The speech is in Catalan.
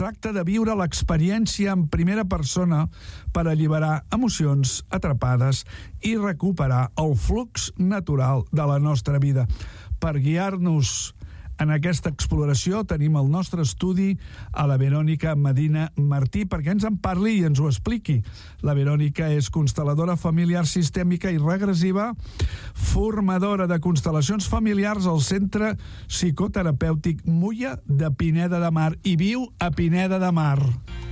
tracta de viure l'experiència en primera persona per alliberar emocions atrapades i recuperar el flux natural de la nostra vida. Per guiar-nos en aquesta exploració tenim al nostre estudi a la Verònica Medina Martí perquè ens en parli i ens ho expliqui. La Verònica és constel·ladora familiar sistèmica i regressiva, formadora de constel·lacions familiars al Centre Psicoterapèutic Mulla de Pineda de Mar i viu a Pineda de Mar.